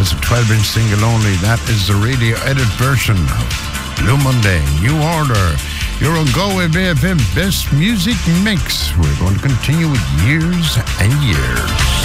as a 12-inch single only. That is the radio edit version of Blue Monday, New Order. You're on Galway Bay FM Best Music Mix. We're going to continue with Years and Years.